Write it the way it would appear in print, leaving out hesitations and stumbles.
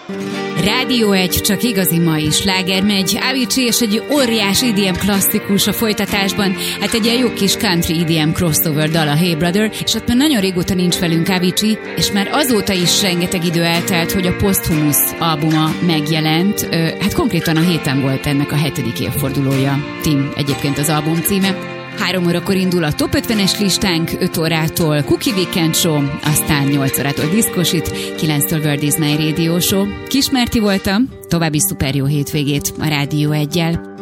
Rádió 1, csak igazi mai sláger megy. Avicii és egy óriás EDM klasszikus a folytatásban. Hát egy ilyen jó kis country EDM crossover dal, a Hey Brother, és hát már nagyon régóta nincs velünk Avicii, és már azóta is rengeteg idő eltelt, hogy a Posthumous albuma megjelent. Hát konkrétan a héten volt ennek a 7. évfordulója. Tim egyébként az album címe. 3 órakor indul a Top 50-es listánk, 5 órától Cookie Weekend Show, aztán 8 órától Diszkosit, 9-től World is My Radio Show. Kis Merti voltam, további szuper jó hétvégét a Rádió 1-jel.